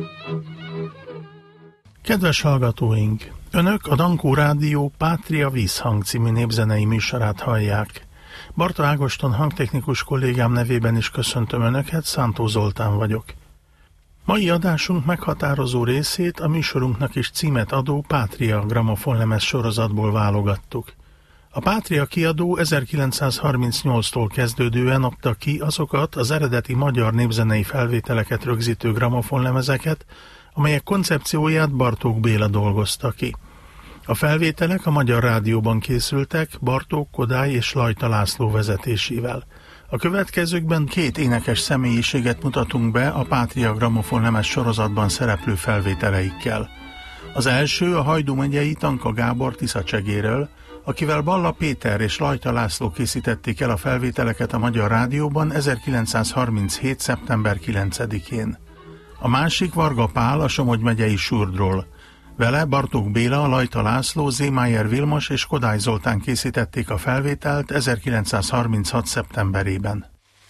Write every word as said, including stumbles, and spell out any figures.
Kedves hallgatóink! Önök a Dankó Rádió Pátria Vízhang című népzenei műsorát hallják. Barta Ágoston hangtechnikus kollégám nevében is köszöntöm Önöket, Szántó Zoltán vagyok. Mai adásunk meghatározó részét a műsorunknak is címet adó Pátria gramofonlemez sorozatból válogattuk. A Pátria kiadó ezerkilencszázharmincnyolctól kezdődően adta ki azokat az eredeti magyar népzenei felvételeket rögzítő gramofonlemezeket, amelyek koncepcióját Bartók Béla dolgozta ki. A felvételek a Magyar Rádióban készültek Bartók, Kodály és Lajta László vezetésével. A következőkben két énekes személyiséget mutatunk be a Pátria gramofonlemez sorozatban szereplő felvételeikkel. Az első a Hajdú megyei Tanka Gábor Tiszacsegéről, akivel Balla Péter és Lajta László készítették el a felvételeket a Magyar Rádióban ezerkilencszázharminchét. szeptember kilencedikén. A másik Varga Pál a Somogy megyei Súrdról. Vele Bartók Béla, Lajta László, Zémájer Vilmos és Kodály Zoltán készítették a felvételt ezerkilencszázharminchat. szeptemberében.